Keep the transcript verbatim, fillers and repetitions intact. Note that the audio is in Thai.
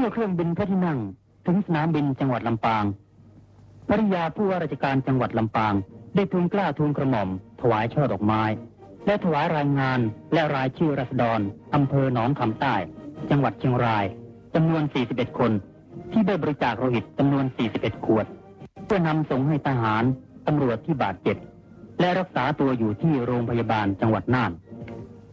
มื่อเครื่องบินพระที่นั่งถึงสนามบินจังหวัดลำปางภริยาผู้ว่าราชการจังหวัดลำปางได้ทูลเกล้าทูลกระหม่อมถวายช่อดอกไม้และถวายรายงานและรายชื่อราษฎรอำเภอหนองคำใต้จังหวัดเชียงรายจำนวนสี่สิบเอ็ดคนที่ได้บริจาคโลหิตจำนวนสี่สิบเอ็ดขวดเพื่อนำส่งให้ทหารตำรวจที่บาดเจ็บและรักษาตัวอยู่ที่โรงพยาบาลจังหวัดน่าน